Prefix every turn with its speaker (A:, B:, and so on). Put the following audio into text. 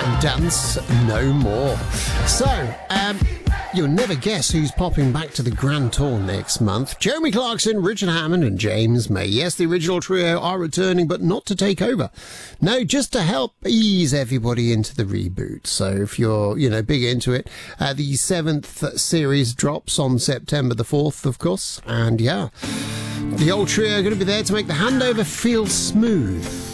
A: Dance No More. So, you'll never guess who's popping back to the Grand Tour next month. Jeremy Clarkson, Richard Hammond and James May. Yes, the original trio are returning, but not to take over. No, just to help ease everybody into the reboot. So if you're, big into it, the 7th series drops on September the 4th, of course. And yeah, the old trio are going to be there to make the handover feel smooth.